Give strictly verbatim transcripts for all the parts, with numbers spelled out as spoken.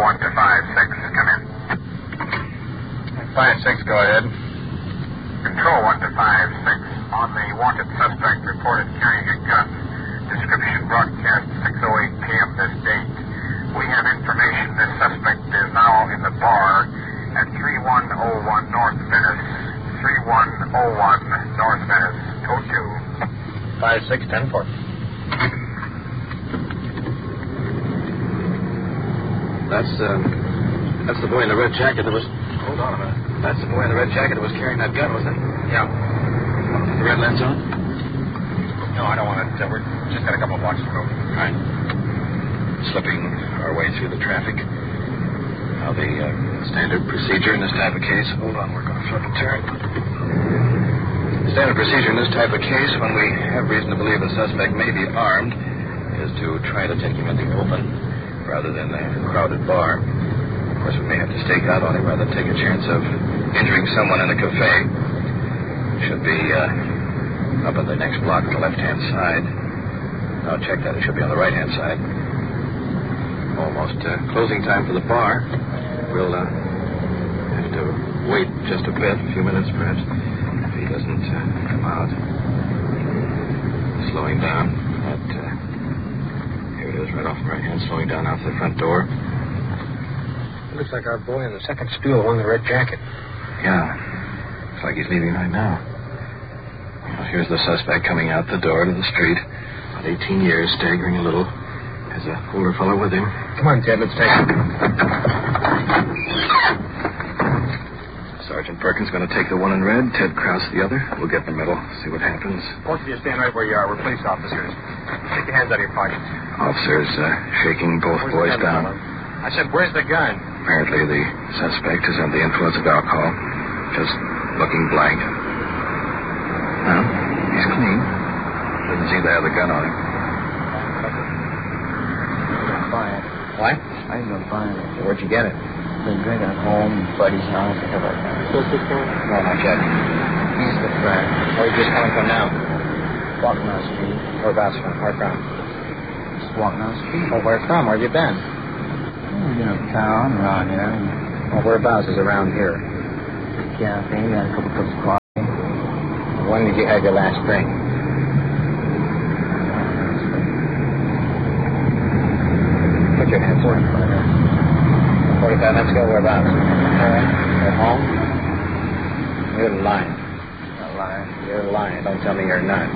one to five six, come in. five six, go ahead. Control one to five six, on the wanted suspect reported carrying a gun. Description broadcast six oh eight p.m. this date. We have information this suspect is now in the bar at thirty-one oh one North Venice. thirty-one oh one North Venice. Code two. five six, ten four. That's, uh, that's the boy in the red jacket that was... Hold on a minute. That's the boy in the red jacket that was carrying that gun, wasn't it? Yeah. The red lens on? No, I don't want to. Uh, we're just got a couple of blocks to go. All right. Slipping our way through the traffic. Now, the uh, standard procedure in this type of case... Hold on, we're going to flip a turn. Standard procedure in this type of case, when we have reason to believe a suspect may be armed, is to try to take him in the open rather than a crowded bar. Of course, we may have to stake out on him rather than take a chance of injuring someone in a cafe. Should be uh, up on the next block on the left-hand side. Now, check that. It should be on the right-hand side. Almost uh, closing time for the bar. We'll uh, have to wait just a bit, a few minutes perhaps, if he doesn't uh, come out. Slowing down at, uh, here it is, right off the right hand, slowing down out to the front door. Looks like our boy in the second stool won the red jacket. Yeah, looks like he's leaving right now. Well, here's the suspect coming out the door to the street. About eighteen years, staggering a little. Has an older fellow with him. Come on, Ted, let's take him. Sergeant Perkins going to take the one in red, Ted Krause the other. We'll get in the middle, see what happens. Both of you stand right where you are. We're police officers. Take your hands out of your pockets. Officers uh, shaking both Where's boys the down. gun, I said, where's the gun? Apparently the suspect is under the influence of alcohol. Just looking blank. Well, he's clean. Doesn't seem to have the gun on him. Fine. What? I ain't gonna find it. Where'd you get it? Been drinking at home, buddy's house, and stuff like that. No, not yet. He's the friend. Where are you just coming from now? Walking down the street. Whereabouts from? Where from? Just walking down the street. Oh, where from? Where have you been? We've been uptown, around here. Oh, whereabouts is around here? Cafe, got a couple cups of coffee. When did you have your last drink? Put your hands on. forty-five minutes ago, whereabouts? At home? You're lying. Not lying. You're lying. Don't tell me you're not.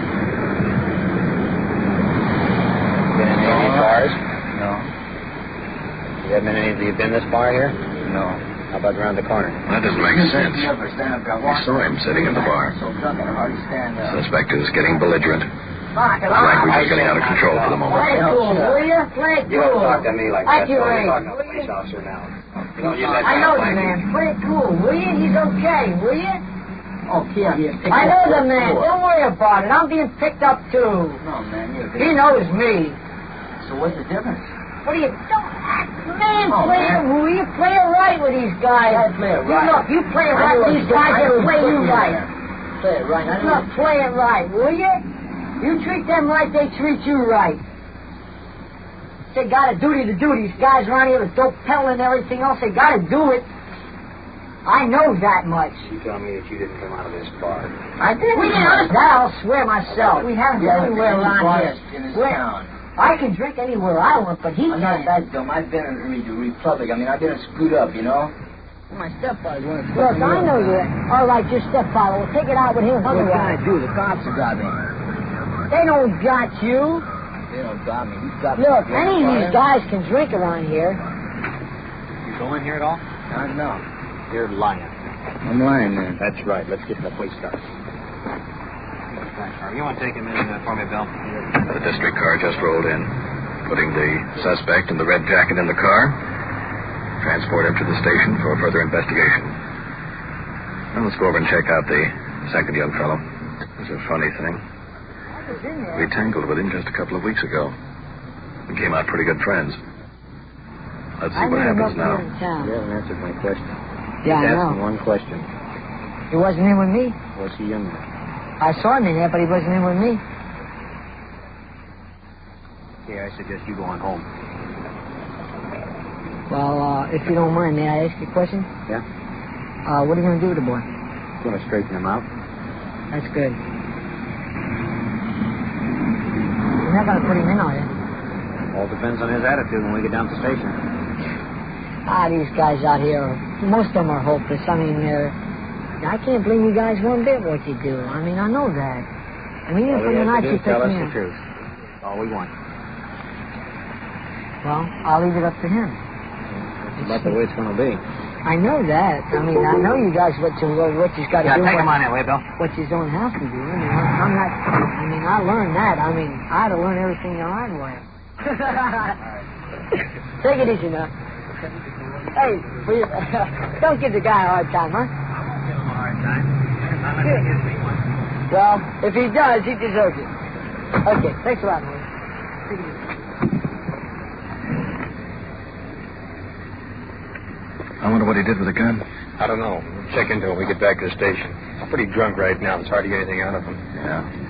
Been in any of these bars? No. You haven't been in any, you been this bar here? No. How about around the corner? That doesn't make sense. We saw him sitting in the bar. So drunk I can hardly stand up. Suspect is getting belligerent. Fuck it, Language is getting out of control for the moment. Play it cool, will you? Play it You don't cool. talk to me like Like that. you You're ain't. talking to a police officer now. You don't use that I kind know of the language. man. Play it cool, will you? He's okay, will you? Oh, Kia, here. pick I up know the the man. floor. Don't worry about it. I'm being picked up, too. No, man, you're He knows me. So what's the difference? What do you... Don't act... Man, Oh, play man. it, will you? Play it right with these guys. I play it You right. look, you play it I right know with what these you- guys. I know They'll what play you you put me right. there. Play it right. I know Look, play it right, will you? You treat them right, they treat you right. They got a duty to do. These guys around here with dope peddling and everything else, they got to do it. I know that much. You tell me that you didn't come out of this bar. I didn't. We didn't. That I'll swear myself. We haven't Yeah, been anywhere any around bars here. in this Where- town. I can drink anywhere I want, but he I'm not can't. that dumb. I've been in the Republic. I mean, I've been screwed up, you know? My stepfather wanted to Look, I know you. All right, your stepfather. We'll take it out with him. What can I Otherwise, do? The cops have got me. they don't got you. They don't got me. You got me. Look, any of these guys can drink around here. You go in here at all? I know. You're lying. I'm lying, man. That's right. Let's get the police car. You want to take him in uh, for me, Bill? The district car just rolled in, putting the suspect in the red jacket in the car. Transport him to the station for further investigation. Now let's go over and check out the second young fellow. It's a funny thing. We tangled with him just a couple of weeks ago. We came out pretty good friends. Let's see I what knew him happens up now. here in town. You haven't answered my question. Yeah, I Just know. asking one question. He wasn't in with me. Was he in there? I saw him in there, but he wasn't in with me. Okay, I suggest you go on home. Well, uh, if you don't mind, may I ask you a question? Yeah? Uh, what are you going to do with the boy? Going to straighten him out. That's good. You're not going to put him in, are you? All depends on his attitude when we get down to the station. Ah, these guys out here, most of them are hopeless. I mean, they're... I can't blame you guys one bit what you do. I mean, I know that. I mean, even All from we the have night to do you is tell picked us me the up. truth. All we want. Well, I'll leave it up to him. That's about the way it's going to be. I know that. I mean, I know you guys what you what you've got to Yeah, do. take what, him on that way, Bill. What you don't have to do. I mean, I'm not. I mean, I learned that. I mean, I had to learn everything the hard way. Take it easy now. Hey, please, don't give the guy a hard time, huh? Give him a hard time. Not unless he gives me one. Well, if he does, he deserves it. Okay, thanks a lot, man. Take it easy. I wonder what he did with the gun. I don't know. We'll check into it when we get back to the station. I'm pretty drunk right now. It's hard to get anything out of him. Yeah.